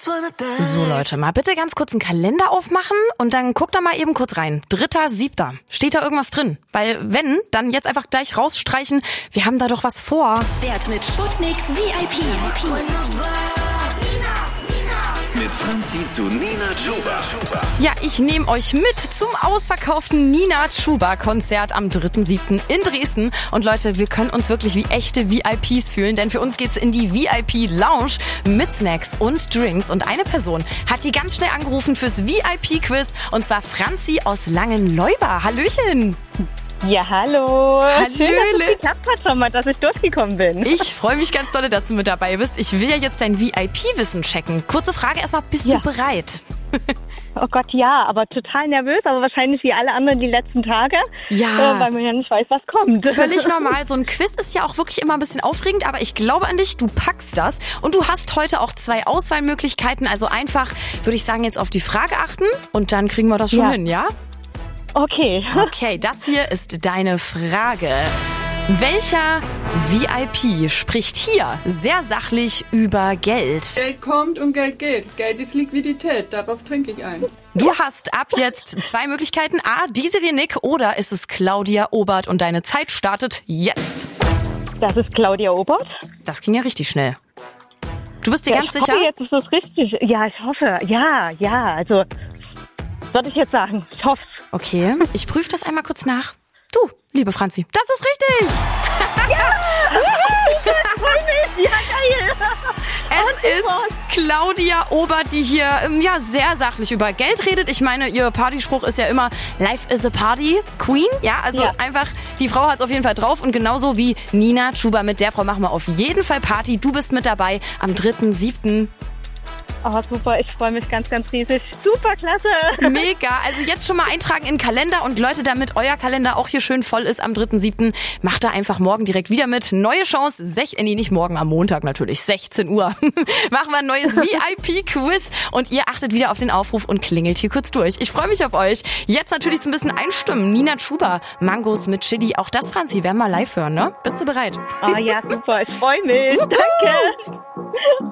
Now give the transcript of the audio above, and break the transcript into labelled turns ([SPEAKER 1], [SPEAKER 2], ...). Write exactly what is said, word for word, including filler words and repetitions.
[SPEAKER 1] So Leute, mal bitte ganz kurz einen Kalender aufmachen und dann guckt da mal eben kurz rein. Dritter, siebter. Steht da irgendwas drin? Weil wenn, dann jetzt einfach gleich rausstreichen. Wir haben da doch was vor.
[SPEAKER 2] Wert mit Sputnik V I P.
[SPEAKER 3] Mit Franzi zu Nina Chuba.
[SPEAKER 1] Ja, ich nehme euch mit zum ausverkauften Nina Chuba Konzert am dritten siebten in Dresden. Und Leute, wir können uns wirklich wie echte V I Ps fühlen, denn für uns geht's in die V I P Lounge mit Snacks und Drinks. Und eine Person hat hier ganz schnell angerufen fürs V I P Quiz, und zwar Franzi aus Langenleuba. Hallöchen!
[SPEAKER 4] Ja, hallo.
[SPEAKER 1] Hallöle.
[SPEAKER 4] Schön, dass es geklappt hat schon mal, dass ich durchgekommen bin.
[SPEAKER 1] Ich freue mich ganz doll, dass du mit dabei bist. Ich will ja jetzt dein V I P-Wissen checken. Kurze Frage erstmal, bist
[SPEAKER 4] Ja.
[SPEAKER 1] du bereit?
[SPEAKER 4] Oh Gott, ja, aber total nervös, aber wahrscheinlich wie alle anderen die letzten Tage.
[SPEAKER 1] Ja.
[SPEAKER 4] Äh, weil man ja nicht weiß, was kommt.
[SPEAKER 1] Völlig normal. So ein Quiz ist ja auch wirklich immer ein bisschen aufregend, aber ich glaube an dich, du packst das. Und du hast heute auch zwei Auswahlmöglichkeiten. Also einfach, würde ich sagen, jetzt auf die Frage achten und dann kriegen wir das schon
[SPEAKER 4] Ja.
[SPEAKER 1] hin, ja?
[SPEAKER 4] Okay.
[SPEAKER 1] Okay, das hier ist deine Frage. Welcher V I P spricht hier sehr sachlich über Geld?
[SPEAKER 5] Geld kommt und Geld geht. Geld ist Liquidität, darauf trinke ich ein.
[SPEAKER 1] Du hast ab jetzt zwei Möglichkeiten. A, Desiree Nick, oder ist es Claudia Obert und deine Zeit startet jetzt.
[SPEAKER 4] Das ist Claudia Obert.
[SPEAKER 1] Das ging ja richtig schnell. Du bist dir
[SPEAKER 4] Ja,
[SPEAKER 1] ganz
[SPEAKER 4] ich
[SPEAKER 1] sicher?
[SPEAKER 4] hoffe, jetzt ist das richtig. Ja, ich hoffe. Ja, ja, also, sollte ich jetzt sagen. Ich hoffe.
[SPEAKER 1] Okay, ich prüfe das einmal kurz nach. Du, liebe Franzi, das ist richtig!
[SPEAKER 4] Ja, geil.
[SPEAKER 1] Es ist Claudia Obert, die hier ähm, ja sehr sachlich über Geld redet. Ich meine, ihr Partyspruch ist ja immer Life is a Party Queen. Ja, also
[SPEAKER 4] Ja.
[SPEAKER 1] einfach, die Frau hat es auf jeden Fall drauf. Und genauso wie Nina Chuba, mit der Frau machen wir auf jeden Fall Party. Du bist mit dabei am dritten siebten
[SPEAKER 4] Oh, super. Ich freue mich ganz, ganz riesig. Super, klasse.
[SPEAKER 1] Mega. Also jetzt schon mal eintragen in den Kalender. Und Leute, damit euer Kalender auch hier schön voll ist am dritten siebten, macht da einfach morgen direkt wieder mit. Neue Chance, sech, nee, nicht morgen, am Montag natürlich, sechzehn Uhr. Machen wir ein neues V I P-Quiz und ihr achtet wieder auf den Aufruf und klingelt hier kurz durch. Ich freue mich auf euch. Jetzt natürlich so ein bisschen einstimmen. Nina Chuba, Mangos mit Chili. Auch das, Franzi, werden wir live hören, ne? Bist du bereit?
[SPEAKER 4] Oh ja, super. Ich freue mich. Danke.